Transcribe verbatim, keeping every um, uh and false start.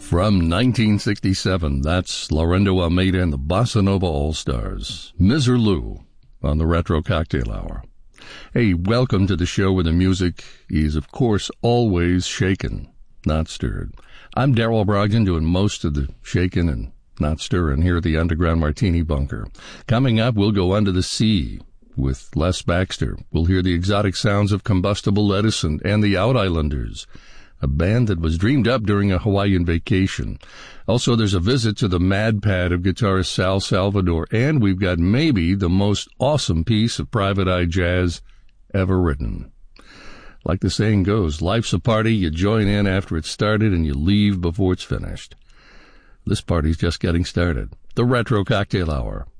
From nineteen sixty-seven, that's Laurindo Almeida and the Bossa Nova All-Stars, Mister Lou, on the Retro Cocktail Hour. Hey, welcome to the show where the music is, of course, always shaken, not stirred. I'm Daryl Brogdon doing most of the shaking and not stirring here at the Underground Martini Bunker. Coming up, we'll go under the sea with Les Baxter. We'll hear the exotic sounds of Combustible Lettuce and, and the Out Islanders, a band that was dreamed up during a Hawaiian vacation. Also, there's a visit to the Mad Pad of guitarist Sal Salvador, and we've got maybe the most awesome piece of Private Eye jazz ever written. Like the saying goes, life's a party, you join in after it's started and you leave before it's finished. This party's just getting started. The Retro Cocktail Hour